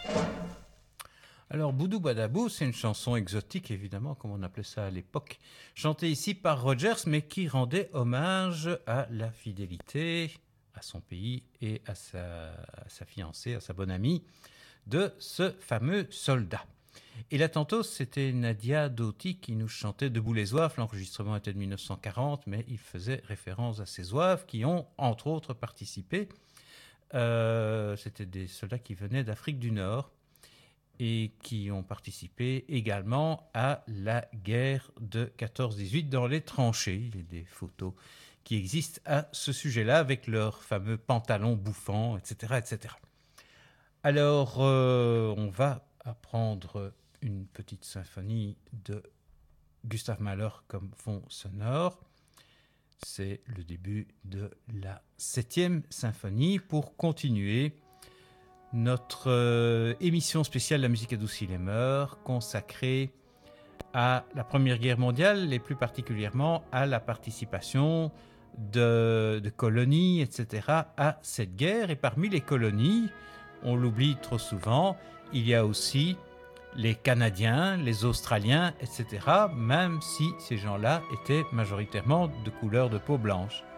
Alors, Boudou Badabou, c'est une chanson exotique, évidemment, comme on appelait ça à l'époque, chantée ici par Rogers, mais qui rendait hommage à la fidélité à son pays et à sa fiancée, à sa bonne amie, de ce fameux soldat. Et là, tantôt, c'était Nadia Doti qui nous chantait Debout les Zouaves. L'enregistrement était de 1940, mais il faisait référence à ces Zouaves qui ont, entre autres, participé. C'était des soldats qui venaient d'Afrique du Nord et qui ont participé également à la guerre de 14-18 dans les tranchées. Il y a des photos qui existent à ce sujet-là avec leurs fameux pantalons bouffants, etc. etc. Alors, on va apprendre une petite symphonie de Gustav Mahler comme fond sonore. C'est le début de la 7e symphonie pour continuer notre émission spéciale La musique adoucit les mœurs consacrée à la Première Guerre mondiale et plus particulièrement à la participation de colonies, etc. à cette guerre. Et parmi les colonies, on l'oublie trop souvent, il y a aussi les Canadiens, les Australiens, etc., même si ces gens-là étaient majoritairement de couleur de peau blanche.